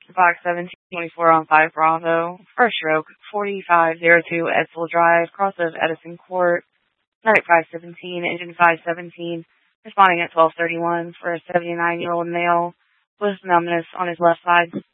Fox 1724 on 5 Bravo. First stroke, 4502 Edsel Drive, cross of Edison Court. Medic 517, engine 517, responding at 1231 for a 79-year-old male with numbness on his left side.